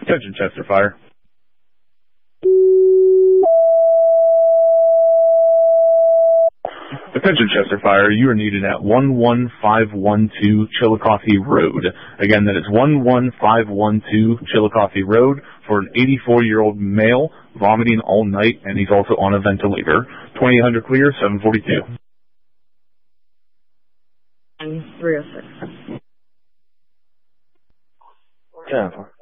Attention, Chester Fire. Attention, Chester Fire. You are needed at 11512 Chillicothe Road. Again, that is 11512 Chillicothe Road for an 84-year-old male vomiting all night, and he's also on a ventilator. 2800 clear, 742. 306. Yeah.